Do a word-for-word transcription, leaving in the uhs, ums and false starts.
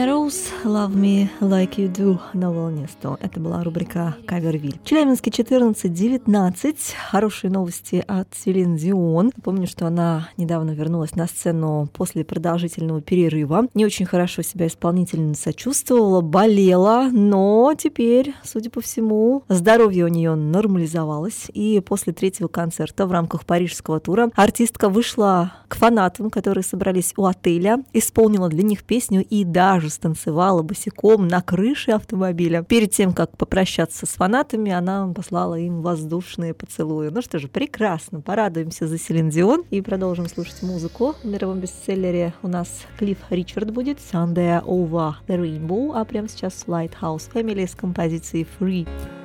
Rose, Love Me Like You Do на волне сто. Это была рубрика Кавервиль. Челябинске четырнадцать девятнадцать. Хорошие новости от Селин Дион. Помню, что она недавно вернулась на сцену после продолжительного перерыва. Не очень хорошо себя исполнительница чувствовала, болела, но теперь, судя по всему, здоровье у нее нормализовалось. И после третьего концерта в рамках парижского тура артистка вышла к фанатам, которые собрались у отеля, исполнила для них песню и даже станцевала босиком на крыше автомобиля. Перед тем, как попрощаться с фанатами, она послала им воздушные поцелуи. Ну что же, прекрасно. Порадуемся за Селин Дион и продолжим слушать музыку. В мировом бестселлере у нас Клифф Ричард будет «Sunday Over the Rainbow», а прямо сейчас Lighthouse Family с композицией «Free».